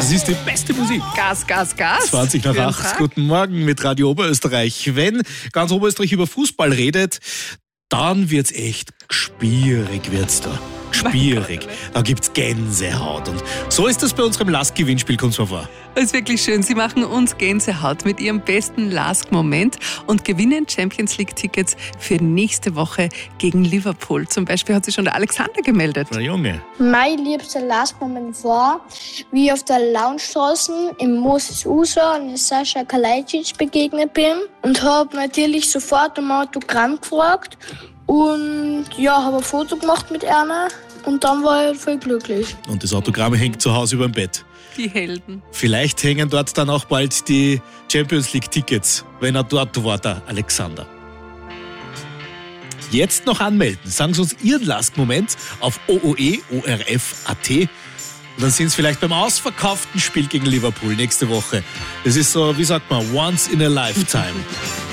Das ist die beste Musik. Gas, Gas, Gas. 20 nach 8. Guten Morgen mit Radio Oberösterreich. Wenn ganz Oberösterreich über Fußball redet, dann wird's echt schwierig wird's da. Schwierig. Da gibt's Gänsehaut. Und so ist das bei unserem Lask-Gewinnspiel, kommt's mir vor. Das ist wirklich schön. Sie machen uns Gänsehaut mit ihrem besten Lask-Moment und gewinnen Champions League-Tickets für nächste Woche gegen Liverpool. Zum Beispiel hat sich schon der Alexander gemeldet. Der Junge. Mein liebster Lask-Moment war, wie ich auf der Launstraße im Moses Usa und Sascha Kalajdzic begegnet bin und habe natürlich sofort um Autogramm gefragt und ja, habe ein Foto gemacht mit einer und dann war ich voll glücklich. Und das Autogramm hängt zu Hause über dem Bett. Die Helden. Vielleicht hängen dort dann auch bald die Champions League-Tickets, wenn er dort war, der Alexander. Jetzt noch anmelden. Sagen Sie uns Ihren Lask-Moment auf OOE.ORF.at. Und dann sind Sie vielleicht beim ausverkauften Spiel gegen Liverpool nächste Woche. Das ist so, wie sagt man, once in a lifetime.